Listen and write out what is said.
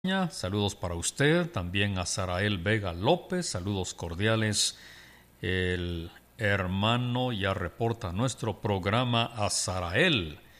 Saludos para usted, también a Sarael Vega López, saludos cordiales. El hermano ya reporta nuestro programa a Sarael.